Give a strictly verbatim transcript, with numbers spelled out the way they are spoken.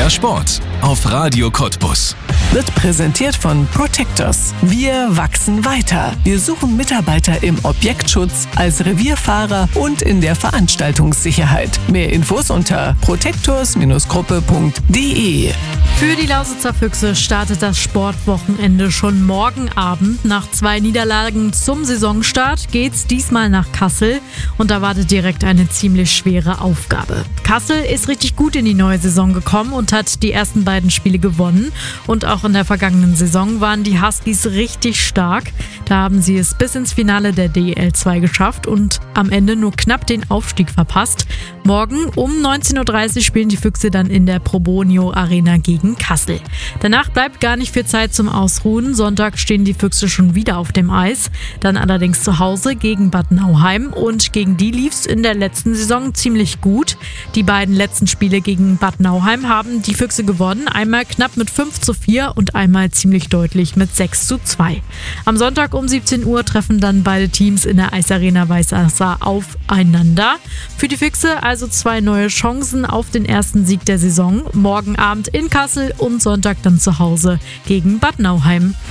Der Sport auf Radio Cottbus. Wird präsentiert von Protectors. Wir wachsen weiter. Wir suchen Mitarbeiter im Objektschutz, als Revierfahrer und in der Veranstaltungssicherheit. Mehr Infos unter protectors Gruppe punkt de. Für die Lausitzer Füchse startet das Sportwochenende schon morgen Abend. Nach zwei Niederlagen zum Saisonstart geht's diesmal nach Kassel und da wartet direkt eine ziemlich schwere Aufgabe. Kassel ist richtig gut in die neue Saison gekommen und hat die ersten beiden Spiele gewonnen. Und auch in der vergangenen Saison waren die Huskies richtig stark. Da haben sie es bis ins Finale der D L zwei geschafft und am Ende nur knapp den Aufstieg verpasst. Morgen um neunzehn Uhr dreißig spielen die Füchse dann in der Probonio Arena gegen Kassel. Danach bleibt gar nicht viel Zeit zum Ausruhen. Sonntag stehen die Füchse schon wieder auf dem Eis. Dann allerdings zu Hause gegen Bad Nauheim und gegen die lief's in der letzten Saison ziemlich gut. Die beiden letzten Spiele gegen Bad Nauheim haben die Füchse gewonnen. Einmal knapp mit fünf zu vier und einmal ziemlich deutlich mit sechs zu zwei. Am Sonntag um siebzehn Uhr treffen dann beide Teams in der Eisarena Weißwasser aufeinander. Für die Füchse also zwei neue Chancen auf den ersten Sieg der Saison. Morgen Abend in Kassel und Sonntag dann zu Hause gegen Bad Nauheim.